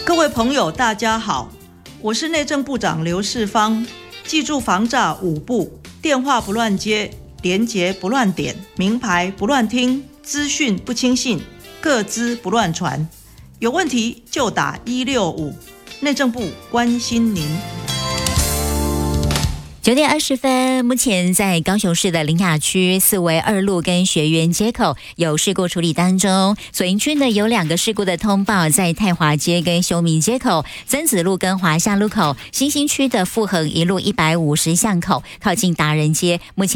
各位朋友大家好，我是内政部长刘世芳。记住防诈5步：电话不乱接，连结不乱点，名牌不乱听，资讯不轻信，个资不乱传。有问题就打165，内政部关心您。 9点20分，目前在高雄市的苓雅区四维2路跟学园街口有事故处理当中。左营区呢有2个事故的通报，在太华街跟修民街口、曾子路跟华夏路口。新兴区的富衡1路150巷口靠近达人街，目前